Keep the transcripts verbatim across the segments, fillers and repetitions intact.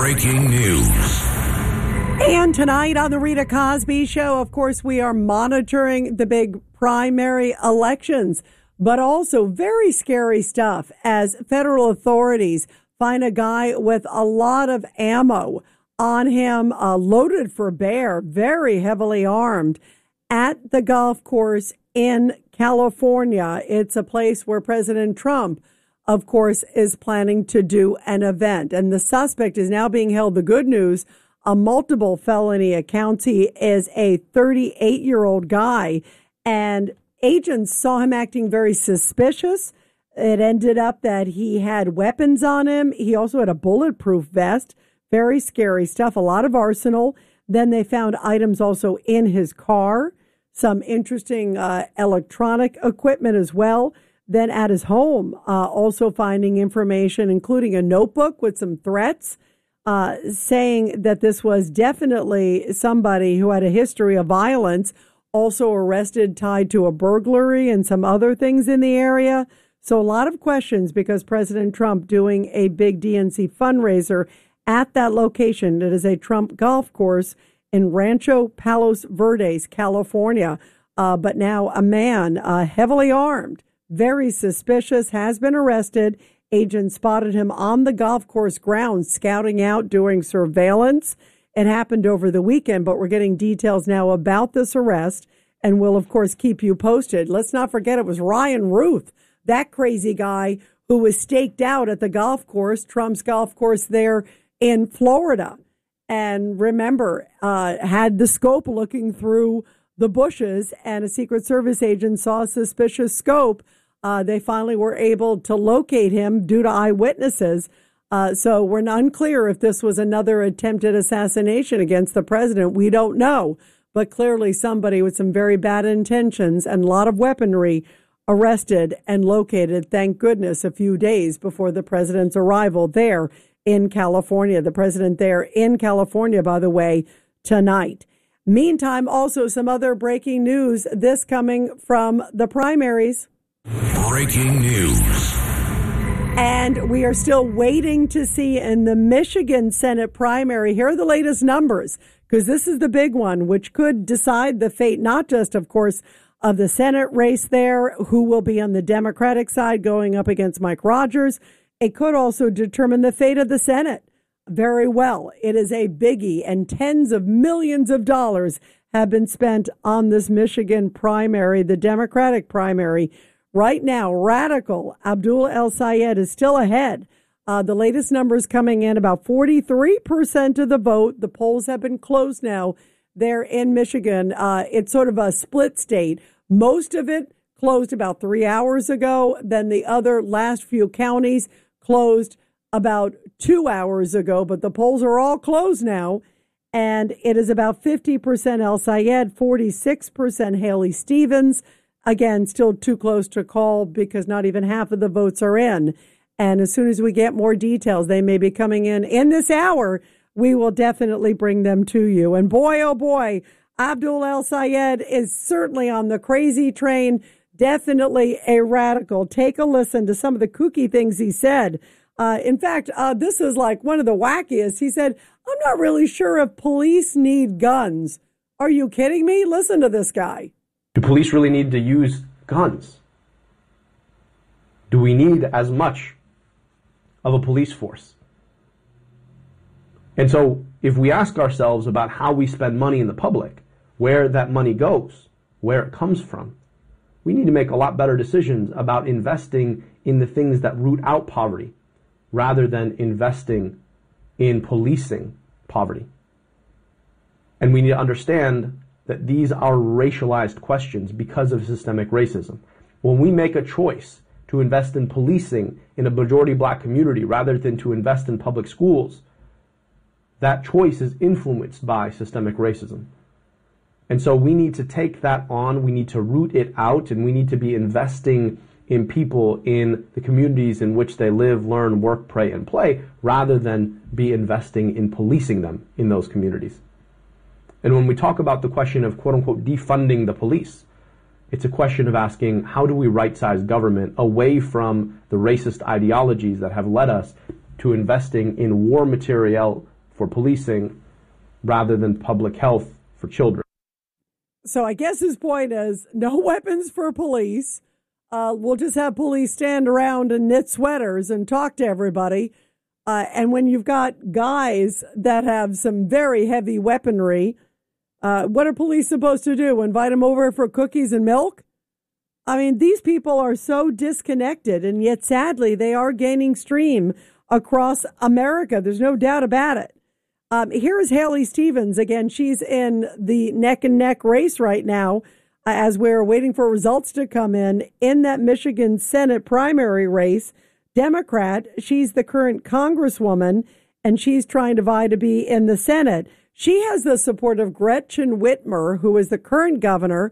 Breaking news. And tonight on the Rita Cosby Show, of course, we are monitoring the big primary elections, but also very scary stuff as federal authorities find a guy with a lot of ammo on him, uh, loaded for bear, very heavily armed at the golf course in California. It's a place where President Trump, of course, is planning to do an event. And the suspect is now being held, the good news, a multiple felony accounts. He is a thirty-eight-year-old guy, and agents saw him acting very suspicious. It ended up that he had weapons on him. He also had a bulletproof vest. Very scary stuff, a lot of arsenal. Then they found items also in his car, some interesting uh, electronic equipment as well. Then at his home, uh, also finding information, including a notebook with some threats, uh, saying that this was definitely somebody who had a history of violence, also arrested, tied to a burglary and some other things in the area. So a lot of questions because President Trump doing a big D N C fundraiser at that location. It is a Trump golf course in Rancho Palos Verdes, California. Uh, but now a man uh, heavily armed, very suspicious, has been arrested. Agents spotted him on the golf course grounds, scouting out, doing surveillance. It happened over the weekend, but we're getting details now about this arrest, and we'll, of course, keep you posted. Let's not forget it was Ryan Ruth, that crazy guy who was staked out at the golf course, Trump's golf course there in Florida. And remember, uh, had the scope looking through the bushes, and a Secret Service agent saw a suspicious scope. Uh, they finally were able to locate him due to eyewitnesses. Uh, so we're unclear if this was another attempted assassination against the president. We don't know. But clearly somebody with some very bad intentions and a lot of weaponry arrested and located, thank goodness, a few days before the president's arrival there in California. The president there in California, by the way, tonight. Meantime, also some other breaking news, this coming from the primaries. Breaking news. And we are still waiting to see in the Michigan Senate primary. Here are the latest numbers, because this is the big one, which could decide the fate, not just, of course, of the Senate race there, who will be on the Democratic side going up against Mike Rogers. It could also determine the fate of the Senate. Very well. It is a biggie, and tens of millions of dollars have been spent on this Michigan primary, the Democratic primary. Right now, radical Abdul El-Sayed is still ahead. Uh, the latest numbers coming in about forty-three percent of the vote. The polls have been closed now there in Michigan. Uh, it's sort of a split state. Most of it closed about three hours ago. Then the other last few counties closed about two hours ago, but the polls are all closed now. And it is about fifty percent El-Sayed, forty-six percent Haley Stevens. Again, still too close to call because not even half of the votes are in. And as soon as we get more details, they may be coming in in this hour, we will definitely bring them to you. And boy, oh boy, Abdul El-Sayed is certainly on the crazy train, definitely a radical. Take a listen to some of the kooky things he said. Uh, in fact, uh, this is like one of the wackiest. He said, I'm not really sure if police need guns. Are you kidding me? Listen to this guy. Do police really need to use guns? Do we need as much of a police force? And so if we ask ourselves about how we spend money in the public, where that money goes, where it comes from, we need to make a lot better decisions about investing in the things that root out poverty rather than investing in policing poverty. And we need to understand that these are racialized questions because of systemic racism. When we make a choice to invest in policing in a majority black community rather than to invest in public schools, that choice is influenced by systemic racism. And so we need to take that on, we need to root it out, and we need to be investing in people in the communities in which they live, learn, work, pray, and play, rather than be investing in policing them in those communities. And when we talk about the question of quote-unquote defunding the police, it's a question of asking, how do we right-size government away from the racist ideologies that have led us to investing in war material for policing rather than public health for children. So I guess his point is no weapons for police. Uh, we'll just have police stand around and knit sweaters and talk to everybody. Uh, and when you've got guys that have some very heavy weaponry, uh, what are police supposed to do? Invite them over for cookies and milk? I mean, these people are so disconnected, and yet sadly they are gaining steam across America. There's no doubt about it. Um, here is Haley Stevens. Again, she's in the neck and neck race right now uh, as we're waiting for results to come in in that Michigan Senate primary race. Democrat, she's the current congresswoman, and she's trying to vie to be in the Senate. She has the support of Gretchen Whitmer, who is the current governor,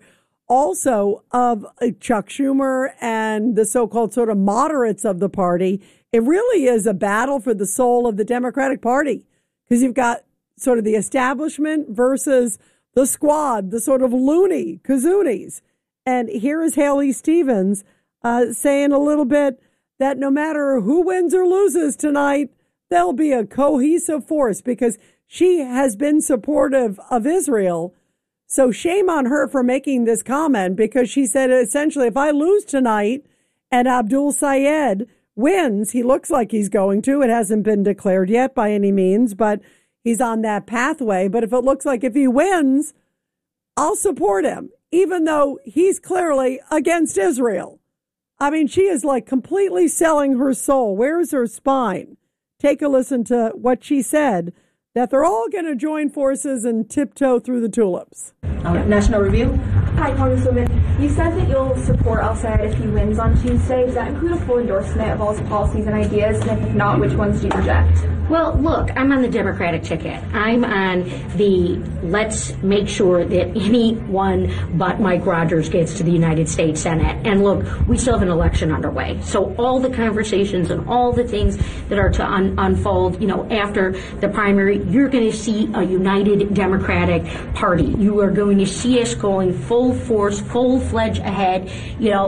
also of Chuck Schumer and the so-called sort of moderates of the party. It really is a battle for the soul of the Democratic Party, because you've got sort of the establishment versus the squad, the sort of loony kazoonies. And here is Haley Stevens uh, saying a little bit that no matter who wins or loses tonight, there'll be a cohesive force, because she has been supportive of Israel. So shame on her for making this comment, because she said essentially, if I lose tonight and Abdul Sayed wins, he looks like he's going to. It hasn't been declared yet by any means, but he's on that pathway. But if it looks like if he wins, I'll support him, even though he's clearly against Israel. I mean, she is like completely selling her soul. Where's her spine? Take a listen to what she said, that they're all going to join forces and tiptoe through the tulips. Um, National Review. Hi, Congresswoman. You said that you'll support Al-Sayed if he wins on Tuesday. Does that include a full endorsement of all his policies and ideas? And if not, which ones do you reject? Well, look, I'm on the Democratic ticket. I'm on the let's make sure that anyone but Mike Rogers gets to the United States Senate. And look, we still have an election underway. So all the conversations and all the things that are to un- unfold, you know, after the primary, you're going to see a united Democratic Party. You are going to see us going full force, full-fledged ahead, you know,